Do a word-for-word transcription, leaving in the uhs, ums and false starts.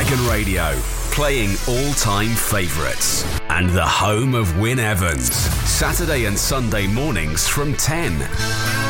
Dragon Radio, playing all-time favourites. And the home of Wyn Evans. Saturday and Sunday mornings from ten.